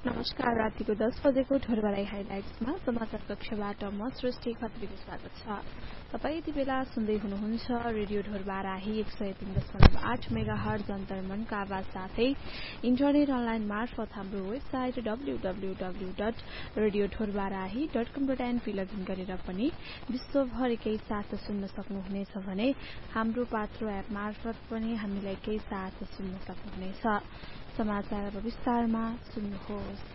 नमस्कार, रातिको 10 बजेको ढोरबाराई हाइलाइट्समा समाचार कक्षबाट म सृष्टि खत्रीको स्वागत छ। तपाई यति बेला सुन्दै हुनुहुन्छ रेडियो ढोरबाराही 103.8 मेगाहर्ज अन्तर्मनको आवाज साथै इन्टरनेट अनलाइन मार्फत हाम्रो वेबसाइट www.radiodhorbarahi.com.np लगइन गरेर पनि विश्वभर एकै साथ सुन्न सक्नुहुनेछ भने हाम्रो पात्रो एप मार्फत पनि हामीलाई एकै साथ सुन्न सक्नुहुनेछ। समाचार अब विस्तारमा सुन्नुहोस्।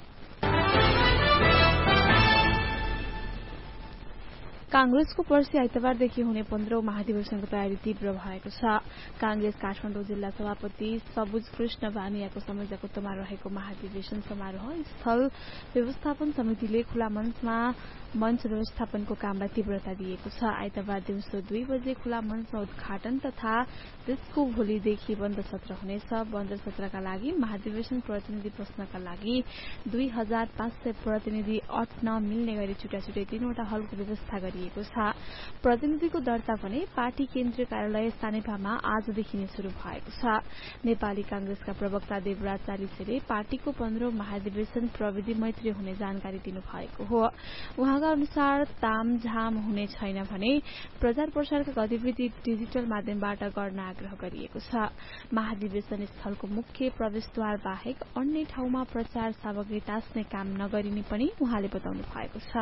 कांग्रेसको पर्सि आइतबारदेखि हुने 15औं महाधिवेशनको तयारी तीव्र भएको छ। कांग्रेस काठमाडौँ जिल्ला सभापति सबुज कृष्ण भानियाको संयोजकत्वमा रहेको महाधिवेशन समारोह स्थल व्यवस्थापन समितिले खुला मञ्च व्यवस्थापनको कामलाई तीव्रता दिएको छ। आइतबार दिउँसो 2 बजे खुला मञ्चमा उद्घाटन तथा त्यसको भोलिदेखि बन्द सत्र हुनेछ। बन्द सत्रका लागि महाधिवेशन प्रतिनिधि प्रश्नका लागि 2500 प्रतिनिधि अट्न मिल्ने गरी छुट्टा-छुट्टै 3वटा हलको व्यवस्था गरिएको छ। प्रतिनिधिको दर्ता पनि पार्टी केन्द्रीय कार्यालय सानेपामा आजदेखि नै शुरू भएको छ। नेपाली कांग्रेसका प्रवक्ता देवराज चालिसेले पार्टीको 15औं महाधिवेशन प्रविधि मैत्री हुने जानकारी दिनुभएको हो। उहाँका अनुसार तामझाम हुने छैन भने प्रचार प्रसारका गतिविधि डिजिटल माध्यमबाट गर्न आग्रह गरिएको छ। महाधिवेशन स्थलको मुख्य प्रवेशद्वार बाहेक अन्य ठाउँमा प्रचार सामग्री टाँस्ने काम नगरिने पनि उहाँले बताउनु भएको छ।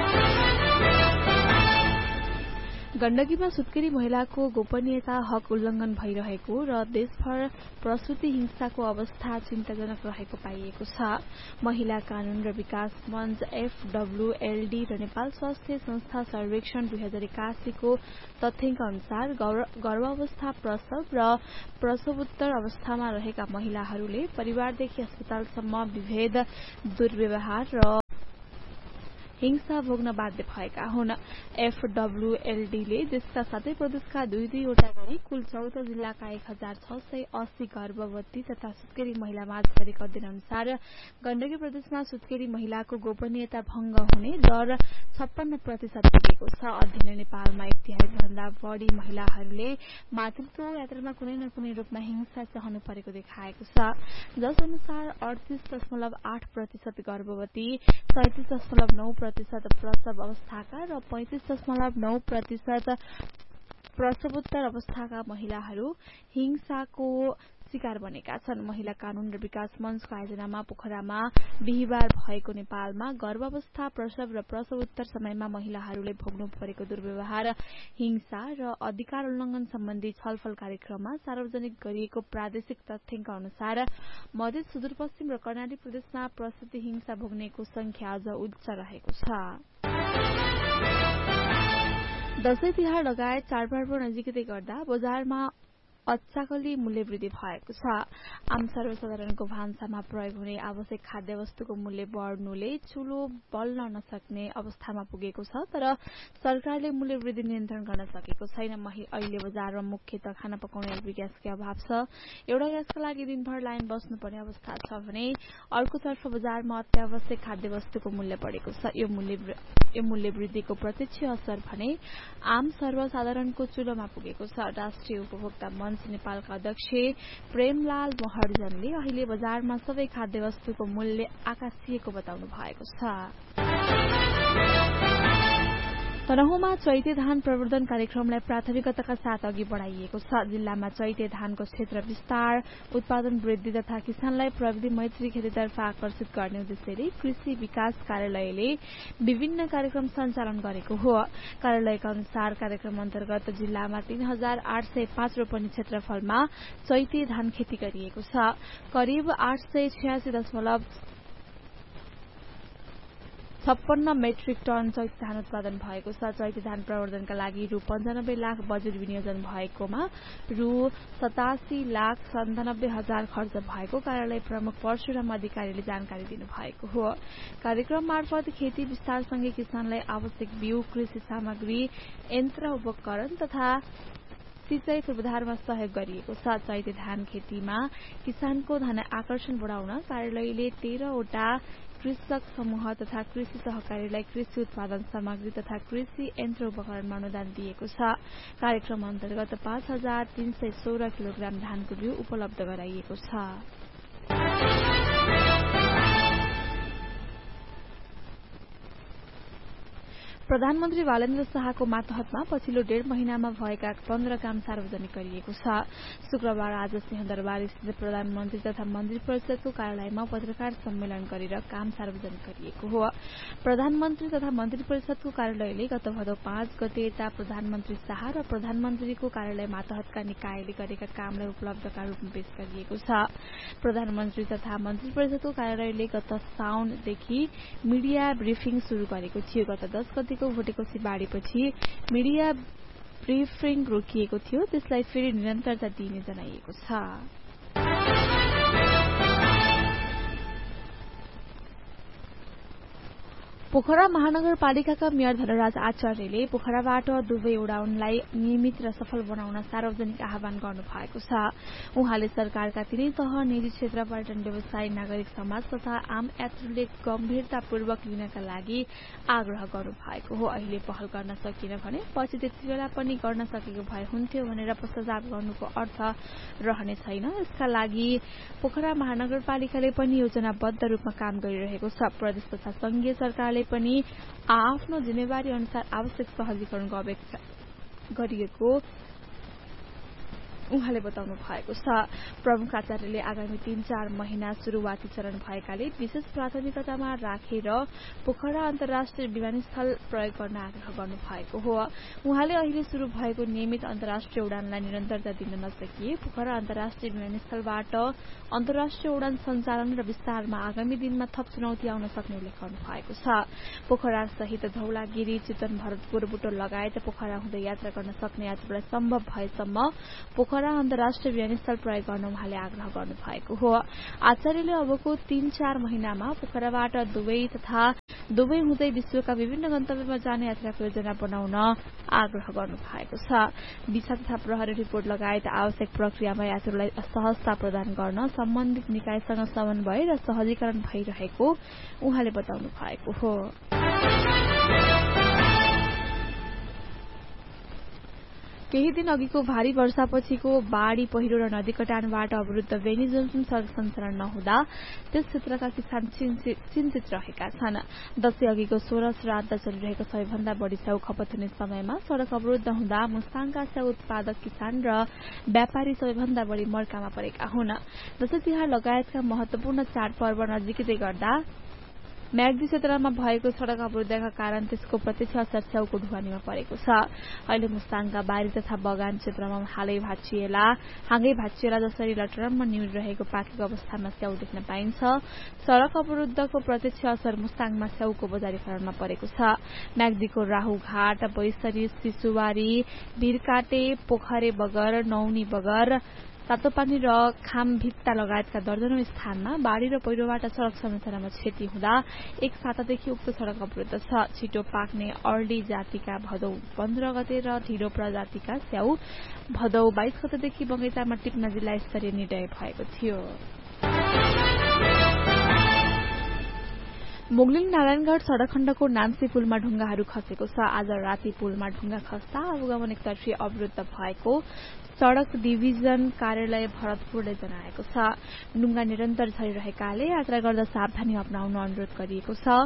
गण्डकीमा सुत्केरी महिलाको गोपनीयता हक उल्लंघन भइरहेको र देशभर प्रसूति हिंसाको अवस्था चिन्ताजनक रहेको पाइएको छ। महिला कानून र विकास मञ्च FWLD र नेपाल स्वास्थ्य संस्था सर्वेक्षण 2081 को तथ्याङ्क अनुसार गर्भावस्था, प्रसव र प्रसवोत्तर अवस्थामा रहेका महिलाहरूले परिवारदेखि अस्पतालसम्म विभेद, दुर्व्यवहार र हिंसा भोग्न बाध्य भएका हुन्। FWLD ले देशका 7 प्रदेशका 2-2वटा गरी कुल 14 जिल्लाका 1680 गर्भवती तथा सुत्केरी महिलामाझ गरेको अध्ययन अनुसार गण्डकी प्रदेशमा सुत्केरी महिलाको गोपनीयता भंग हुने दर 56% पुगेको छ। अध्ययनले नेपालमा 1/3 भन्दा बढ़ी महिलाहरूले मातृत्व यात्रामा कुनै न कुनै रूपमा हिंसा सहनु परेको देखाएको छ। जस अनुसार 38.8% गर्भवती, 37.9% प्रसव अवस्थाका र 35.9% प्रसवोत्तर अवस्थाका महिलाहरू हिंसाको शिकार बनेका छन्। महिला कानून र विकास मञ्चको आयोजनामा पोखरामा बिहिबार भएको नेपालमा गर्भावस्था, प्रसव र प्रसवोत्तर समयमा महिलाहरूले भोग्नु परेको दुर्व्यवहार, हिंसा र अधिकार उल्लंघन सम्बन्धी छलफल कार्यक्रममा सार्वजनिक गरिएको प्रादेशिक तथ्याङ्क अनुसार मध्य, सुदूरपश्चिम र कर्णाली प्रदेशमा प्रसूति हिंसा भोग्नेको संख्या अझ उच्च रहेको छ। दशैं तिहार लगायत चाडपर्व नजिकै गर्दा बजारमा अचाकली मूल्य वृद्धि भएको छ। आम सर्वसाधारणको भान्सामा प्रयोग हुने आवश्यक खाद्य वस्तुको मूल्य बढ्नुले चूलो बल्न नसक्ने अवस्थामा पुगेको छ, तर सरकारले मूल्य वृद्धि नियन्त्रण गर्न सकेको छैन। अहिले बजारमा मुख्यतः खाना पकाउने एलपी ग्यासकै अभाव छ। एउटा ग्यासका लागि दिनभर लाइन बस्नुपर्ने अवस्था छ भने अर्कोतर्फ बजारमा अत्यावश्यक खाद्य वस्तुको मूल्य बढेको छ। यो मूल्य वृद्धिको प्रत्यक्ष असर भने आम सर्वसाधारणको चूलोमा पुगेको छ। राष्ट्रिय उपभोक्ता मञ्च नेपालका अध्यक्ष प्रेमलाल महर्जनले अहिले बजारमा सबै खाद्य वस्तुको मूल्य आकाशिएको बताउनु भएको छ। तनहुँमा चैते धान प्रवर्धन कार्यक्रमलाई प्राथमिकताका साथ अघि बढ़ाइएको छ। जिल्लामा चैते धानको क्षेत्र विस्तार, उत्पादन वृद्धि तथा किसानलाई प्रविधि मैत्री खेतीतर्फ आकर्षित गर्ने उद्देश्यले कृषि विकास कार्यालयले विभिन्न कार्यक्रम सञ्चालन गरेको हो। कार्यालयका अनुसार कार्यक्रम अन्तर्गत जिल्लामा 3805 रोपनी क्षेत्रफलमा चैते धान खेती गरिएको छ। करिब 886.56 मेट्रिक टन चैते धान उत्पादन भएको छ। चैते धान प्रवर्धनका लागि रु 95 लाख बजेट विनियोजन भएकोमा रु 87,97,000 खर्च भएको कार्यालय प्रमुख परशुराम अधिकारीले जानकारी दिनुभएको हो। कार्यक्रम मार्फत खेती विस्तारसँगै किसानलाई आवश्यक बिउ, कृषि सामग्री, यन्त्र उपकरण तथा सिंचाई पूर्वाधारमा सहयोग गरिएको छ। चैते धान खेतीमा किसानको धन आकर्षण बढाउन कार्यालयले 13वटा कृषक समूह तथा कृषि सहकारीलाई कृषि उत्पादन सामग्री तथा कृषि यन्त्र उपकरणमा अनुदान दिएको छ। कार्यक्रम अन्तर्गत 5316 किलोग्राम धानको बिउ उपलब्ध गराइएको छ। प्रधानमन्त्री बालेन्द्र शाहको मातहतमा पछिल्लो 1.5 महिनामा भएका 15 काम सार्वजनिक गरिएको छ। शुक्रबार आज सिंहदरबार स्थित प्रधानमन्त्री तथा मन्त्री परिषदको कार्यालयमा पत्रकार सम्मेलन गरेर काम सार्वजनिक गरिएको हो। प्रधानमन्त्री तथा मन्त्री परिषदको कार्यालयले गत भदौ 5 गते यता प्रधानमन्त्री शाह र प्रधानमन्त्रीको कार्यालय मातहतका निकायले गरेका कामलाई उपलब्धका रूपमा पेश गरिएको छ। प्रधानमन्त्री तथा मन्त्री परिषदको कार्यालयले गत साउनदेखि मिडिया ब्रिफिङ शुरू गरेको थियो। गत 10 गतेको भोटेकोशी बाढ़ीपछि मिडिया ब्रिफिङ रोकिएको थियो, त्यसलाई फेरि निरन्तरता दिइने जनाइएको छ। पोखरा महानगरपालिकाका मेयर धनराज आचार्यले पोखराबाट दुवै उडानलाई नियमित र सफल बनाउन सार्वजनिक आह्वान गर्नु भएको छ। उहाँले सरकारका तीनै तह, निजी क्षेत्र, पर्यटन व्यवसायी, नागरिक समाज तथा आम यात्रुले गम्भीरतापूर्वक लिनका लागि आग्रह गर्नु भएको हो। अहिले पहल गर्न सकिएन भने पछि त्यतिबेला पनि गर्न सकेको भए हुन्थ्यो भनेर पश्चाताप गर्नुको अर्थ रहने छैन। यसका लागि पोखरा महानगरपालिकाले पनि योजनाबद्ध रूपमा काम गरिरहेको छ। प्रदेश तथा संघीय सरकारले पनि आफ्नो जिम्मेवारी अनुसार आवश्यक सहजीकरणको अपेक्षा गरिएको उहाँले बताउनु भएको छ। प्रमुख आचार्यले आगामी 3-4 महिना शुरूआती चरण भएकाले विशेष प्राथमिकतामा राखेर पोखरा अन्तर्राष्ट्रिय विमानस्थल प्रयोग गर्न आग्रह गर्नु भएको हो। उहाँले अहिले शुरू भएको नियमित अन्तर्राष्ट्रिय उडानलाई निरन्तरता दिन नसकिए पोखरा अन्तर्राष्ट्रिय विमानस्थलबाट अन्तर्राष्ट्रिय उडान सञ्चालन र विस्तारमा आगामी दिनमा थप चुनौती आउन सक्ने उल्लेख गर्नु भएको छ। पोखरा सहित धौलागिरी, चितवन, भरतपुर, बुटोल लगायत पोखरा हुँदै यात्रा गर्न सक्ने यात्रुलाई सम्भव भएसम्म पोखरा अन्तर्राष्ट्रिय विमानस्थल प्रयोग गर्न उहाँले आग्रह गर्नु भएको हो। आचार्यले अबको 3-4 महिनामा पोखराबाट दुवै तथा दुवै हुँदै विश्वका विभिन्न गन्तव्यमा जाने यात्राको योजना बनाउन आग्रह गर्नु भएको छ। भिसा तथा प्रहरी रिपोर्ट लगायत आवश्यक प्रक्रियामा यात्रुलाई सहजता प्रदान गर्न सम्बन्धित निकायसँग समन्वय र सहजीकरण भइरहेको उहाँले बताउनु भएको हो। केही दिन अघिको भारी वर्षापछिको बाढ़ी, पहिरो र नदी कटानबाट अवरुद्ध बेनी जोन्सन सड़क सञ्चालन नहुँदा त्यस क्षेत्रका किसान चिन्तित रहेका छन्। दशैं अघिको 16 श्राद्ध चलिरहेको सबैभन्दा बढ़ी स्याउ खपत हुने समयमा सड़क अवरुद्ध हुँदा मुस्ताङका स्याउ उत्पादक किसान र व्यापारी सबैभन्दा बढ़ी मर्कामा परेका हुन्। दशैं तिहार लगायतका महत्वपूर्ण चाडपर्व नजिकै गर्दा म्याग्दी क्षेत्रमा भएको सड़क अवरुद्धका कारण त्यसको प्रत्यक्ष असर स्याउको ढुवानीमा परेको छ। अहिले मुस्ताङका बारी तथा बगान क्षेत्रमा हाङै भाँचिएला जसरी लटरम्म निहुरिरहेको पाकेको अवस्थामा स्याउ देख्न पाइन्छ। सड़क अवरुद्धको प्रत्यक्ष असर मुस्ताङमा स्याउको बजारीकरणमा परेको छ। म्याग्दीको राहुघाट, बैसरी, सिसुवारी, भिरकाटे, पोखरे बगर, नौनी बगर, तातोपानी र खामभित्ता लगायतका दर्जनौं स्थानमा बाढ़ी र पहिरोबाट सड़क संरचनामा क्षति हुँदा एक सातादेखि उक्त सड़क अवरुद्ध छ। छिटो पाक्ने अर्ली जातिका भदौ 15 गते र ढिलो प्रजातिका स्याउ भदौ 22 गतेदेखि बगैंचामा टिप्न जिल्ला स्तरीय निर्णय भएको थियो। मोगलिन नारायणगढ़ सड़क खण्डको नाम्सी पुलमा ढुंगाहरू खसेको छ। आज राति पुलमा ढुंगा खस्दा अवगमन एकतर्फी अवरुद्ध भएको सड़क डिभिजन कार्यालय भरतपुरले जनाएको छ। ढुंगा निरन्तर झरिरहेकाले यात्रा गर्दा सावधानी अपनाउन अनुरोध गरिएको छ।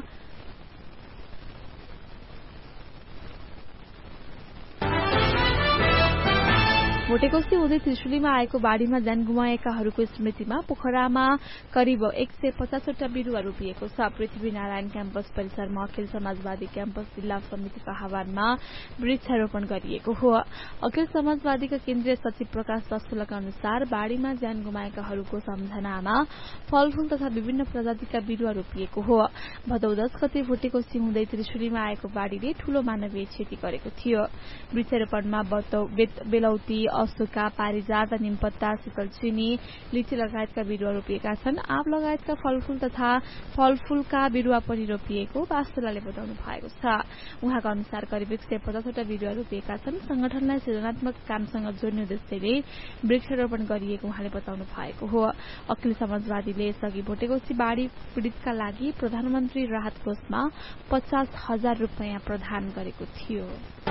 भोटेकोशी हुँदै त्रिशुलीमा आएको बाढ़ीमा ज्यान गुमाएकाहरूको स्मृतिमा पोखरामा करिब 150वटा बिरूवा रोपिएको छ। पृथ्वीनारायण क्याम्पस परिसरमा अखिल समाजवादी क्याम्पस जिल्ला समितिको आह्वानमा वृक्षारोपण गरिएको हो। अखिल समाजवादीका केन्द्रीय सचिव प्रकाश वत्सलका अनुसार बाढ़ीमा ज्यान गुमाएकाहरूको सम्झनामा फलफूल तथा विभिन्न प्रजातिका बिरूवा रोपिएको हो। भदौ 10 गते भोटेकोशी हुँदै त्रिशुलीमा आएको बाढ़ीले ठूलो मानवीय क्षति गरेको थियो। वृक्षारोपणमा बेलौती, अशोका, पारिजात, निमपत्ता, शीतलचिनी, लिची लगायतका बिरूवा रोपिएका छन्। आँप लगायतका फलफूल तथा फलफूलका बिरूवा पनि रोपिएको वास्तुलाले बताउनु भएको छ। उहाँका अनुसार करिब 150वटा बिरूवा रोपिएका छन्। संगठनलाई सृजनात्मक कामसँग जोड्ने उद्देश्यले वृक्षारोपण गरिएको उहाँले बताउनु भएको हो। अखिल समाजवादीले यसअघि भोटेकोशी बाढ़ी पीड़ितका लागि प्रधानमन्त्री राहत कोषमा 50,000 रूपियाँ प्रदान गरेको थियो।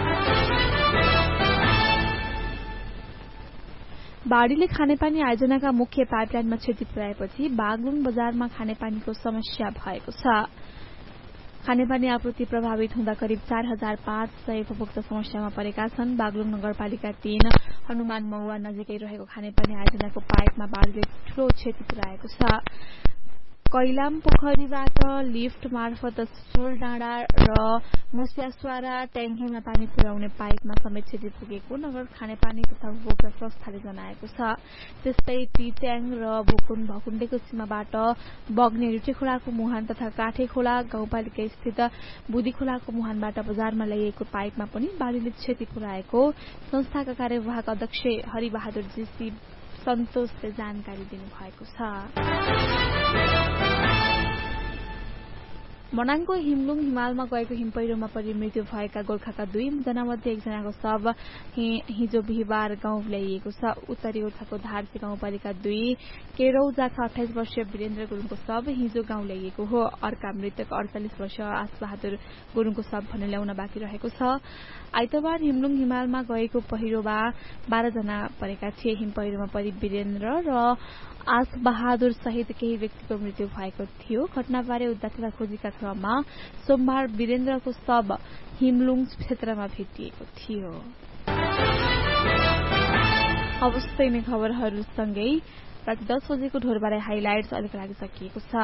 बाढ़ीले खानेपानी आयोजनाका मुख्य पाइपलाइनमा क्षति पुर्याएपछि बागलुङ बजारमा खानेपानीको समस्या भएको छ। खानेपानी आपूर्ति प्रभावित हुँदा करिब 4500 उपभोक्ता समस्यामा परेका छन्। बागलुङ नगरपालिका 3 हनुमान महुवा नजिकै रहेको खानेपानी आयोजनाको पाइपमा बाढीले ठूलो क्षति पुर्याएको छ। कैलाम पोखरीबाट लिफ्ट मार्फत सोल डाँडा र मुस्यासवारा ट्याङ्कीमा पानी पुर्याउने पाइपमा समेत क्षति पुगेको नगर खानेपानी तथा उपभोक्ता संस्थाले जनाएको छ। त्यस्तै टीट्याङ र भकुण्डेको सीमाबाट बग्ने रुटे खोलाको मुहान तथा काठे खोला गाउँपालिका स्थित बुदी खोलाको मुहानबाट बजारमा ल्याइएको पाइपमा पनि बाढीले क्षति पुर्याएको संस्थाका कार्यवाहक अध्यक्ष हरिबहादुर जीसी सन्तोषले जानकारी दिनुभएको छ। मनाङको हिमलुङ हिमालमा गएको हिमपैह्रोमा परि मृत्यु भएका गोर्खाका 2 जनामध्ये 1 जनाको शव हिजो बिहिबार गाउँ ल्याइएको छ। उत्तरी गोर्खाको धारसी गाउँपालिका 2 केरौजाका 28 वर्षीय वीरेन्द्र गुरुङको शव हिजो गाउँ ल्याइएको हो। अर्का मृतक 48 वर्षीय आसबहादुर गुरुङको शव भने ल्याउन बाँकी रहेको छ। आइतबार हिमलुङ हिमालमा गएको पहिरोमा 12 जना परेका थिए। हिमपैह्रोमा परि वीरेन्द्र र आसबहादुर सहित केही व्यक्तिको मृत्यु भएको थियो। घटनाबारे उद्धार तथा खोजीका क्रममा सोमबार वीरेन्द्रको शव हिमलुङ क्षेत्रमा भेटिएको थियो। अवस्था नै खबरहरूसँगै राति 10 बजेको ढोरबारे हाइलाइट्स अहिलेको लागि सकिएको छ।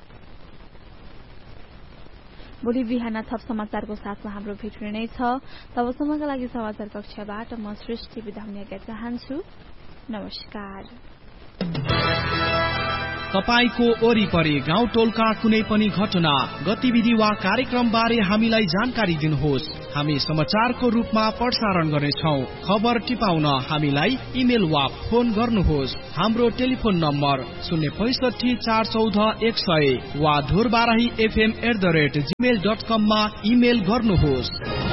भोलि बिहान थप समाचारको साथमा हाम्रो भेट हुने नै छ। तबसम्मका लागि समाचार कक्षबाट म सृष्टि बिदा हुन चाहन्छु। नमस्कार। तपाईको वरिपरि गाउँ टोलका कुनै पनि घटना गतिविधि वा कार्यक्रम बारे हामीलाई जानकारी दिनुहोस्। हामी समाचारको रूपमा प्रसारण गर्नेछौं। खबर टिपाउन हामीलाई इमेल वा फोन गर्नुहोस्। हाम्रो टेलिफोन नम्बर 065 414 100 वा ढोरबाराही fm@gmail.com मा इमेल गर्नुहोस्।